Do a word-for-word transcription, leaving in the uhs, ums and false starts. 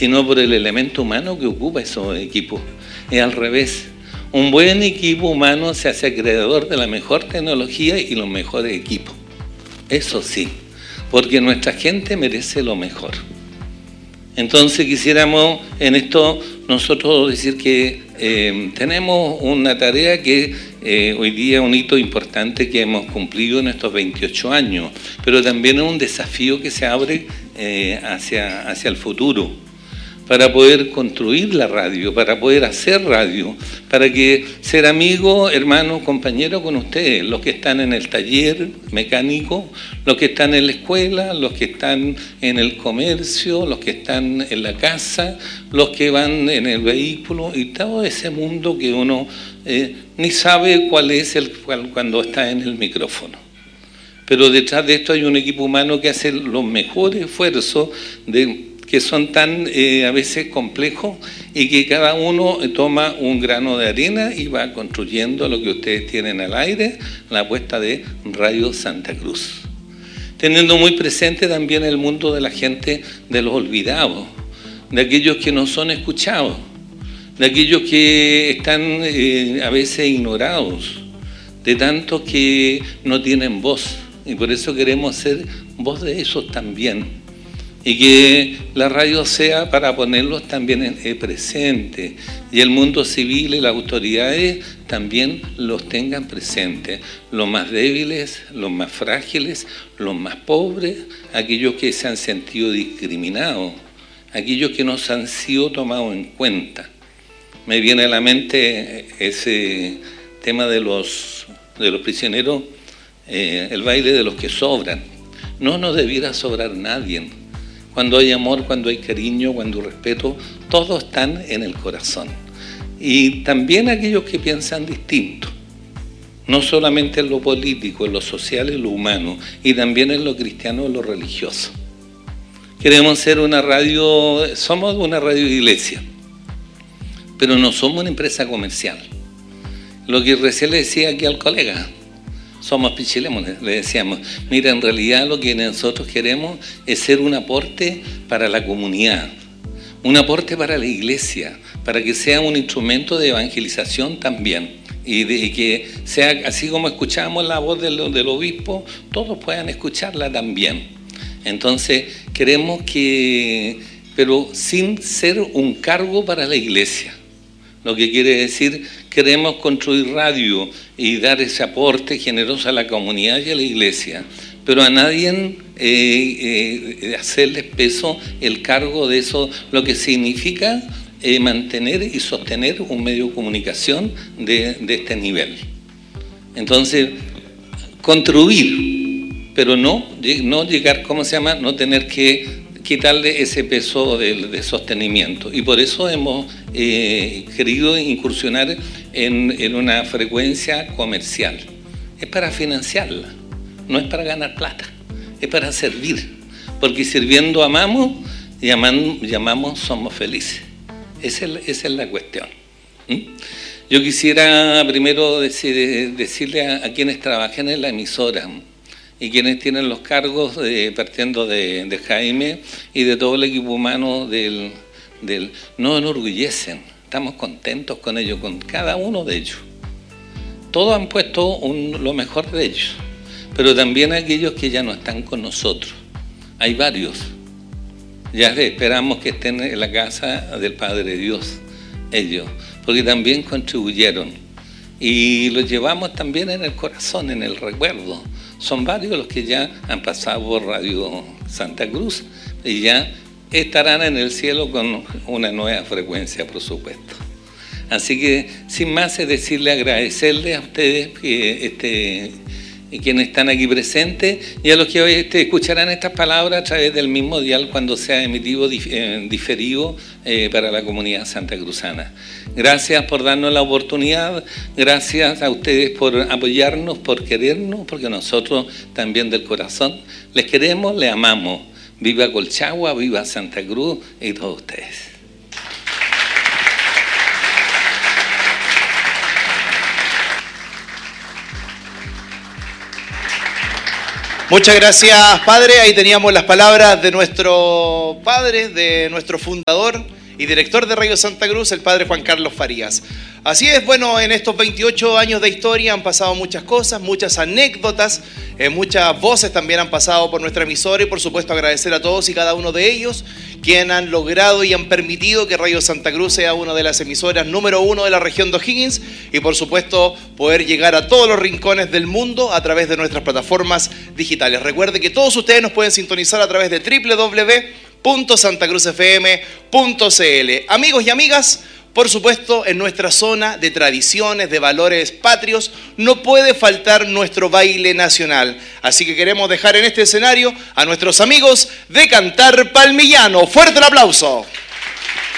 sino por el elemento humano que ocupa esos equipos. Es al revés. Un buen equipo humano se hace acreedor de la mejor tecnología y los mejores equipos. Eso sí, porque nuestra gente merece lo mejor. Entonces quisiéramos en esto nosotros decir que eh, tenemos una tarea que eh, hoy día es un hito importante que hemos cumplido en estos veintiocho años, pero también es un desafío que se abre eh, hacia, hacia el futuro, para poder construir la radio, para poder hacer radio, para que ser amigo, hermano, compañero con ustedes, los que están en el taller mecánico, los que están en la escuela, los que están en el comercio, los que están en la casa, los que van en el vehículo y todo ese mundo que uno eh, ni sabe cuál es el cual, cuando está en el micrófono. Pero detrás de esto hay un equipo humano que hace los mejores esfuerzos de que son tan eh, a veces complejos y que cada uno toma un grano de arena y va construyendo lo que ustedes tienen al aire, la apuesta de Radio Santa Cruz. Teniendo muy presente también el mundo de la gente de los olvidados, de aquellos que no son escuchados, de aquellos que están eh, a veces ignorados, de tantos que no tienen voz. Y por eso queremos ser voz de esos también. Y que la radio sea para ponerlos también eh, presentes y el mundo civil y las autoridades también los tengan presentes, los más débiles, los más frágiles, los más pobres, aquellos que se han sentido discriminados, aquellos que no se han sido tomados en cuenta. Me viene a la mente ese tema de los, de los prisioneros, eh, el baile de los que sobran. No nos debiera sobrar nadie. Cuando hay amor, cuando hay cariño, cuando hay respeto, todos están en el corazón. Y también aquellos que piensan distinto, no solamente en lo político, en lo social, en lo humano, y también en lo cristiano, en lo religioso. Queremos ser una radio, somos una radio iglesia, pero no somos una empresa comercial. Lo que recién le decía aquí al colega, somos pichilemones, le decíamos, mira, en realidad lo que nosotros queremos es ser un aporte para la comunidad, un aporte para la iglesia, para que sea un instrumento de evangelización también, y, de, y que sea, así como escuchamos la voz del, del obispo, todos puedan escucharla también. Entonces, queremos que, pero sin ser un cargo para la iglesia. Lo que quiere decir, queremos construir radio y dar ese aporte generoso a la comunidad y a la iglesia, pero a nadie eh, eh, hacerles peso el cargo de eso, lo que significa eh, mantener y sostener un medio de comunicación de, de este nivel. Entonces, contribuir, pero no, no llegar, ¿cómo se llama?, no tener que quitarle ese peso de, de sostenimiento. Y por eso hemos eh, querido incursionar en, en una frecuencia comercial. Es para financiarla, no es para ganar plata, es para servir. Porque sirviendo amamos y aman, llamamos somos felices. Esa es, esa es la cuestión. ¿Mm? Yo quisiera primero decir, decirle a, a quienes trabajan en la emisora y quienes tienen los cargos, de, partiendo de, de Jaime y de todo el equipo humano del, del... Nos enorgullecen, estamos contentos con ellos, con cada uno de ellos. Todos han puesto un, lo mejor de ellos, pero también aquellos que ya no están con nosotros. Hay varios. Ya esperamos que estén en la casa del Padre Dios, ellos, porque también contribuyeron. Y los llevamos también en el corazón, en el recuerdo. Son varios los que ya han pasado por Radio Santa Cruz y ya estarán en el cielo con una nueva frecuencia, por supuesto. Así que, sin más, es decirle, agradecerles a ustedes que este, quienes están aquí presentes y a los que hoy este, escucharán estas palabras a través del mismo dial cuando sea emitido eh, diferido eh, para la comunidad santacruzana. Gracias por darnos la oportunidad, gracias a ustedes por apoyarnos, por querernos, porque nosotros también del corazón les queremos, les amamos. Viva Colchagua, viva Santa Cruz y todos ustedes. Muchas gracias, padre. Ahí teníamos las palabras de nuestro padre, de nuestro fundador y director de Radio Santa Cruz, el padre Juan Carlos Farías. Así es, bueno, en estos veintiocho años de historia han pasado muchas cosas, muchas anécdotas, eh, muchas voces también han pasado por nuestra emisora y por supuesto agradecer a todos y cada uno de ellos quienes han logrado y han permitido que Radio Santa Cruz sea una de las emisoras número uno de la región de O'Higgins y por supuesto poder llegar a todos los rincones del mundo a través de nuestras plataformas digitales. Recuerde que todos ustedes nos pueden sintonizar a través de doble u doble u doble u punto santa cruz f m punto c l. Amigos y amigas, por supuesto, en nuestra zona de tradiciones, de valores patrios, no puede faltar nuestro baile nacional. Así que queremos dejar en este escenario a nuestros amigos de Cantar Palmillano. ¡Fuerte el aplauso!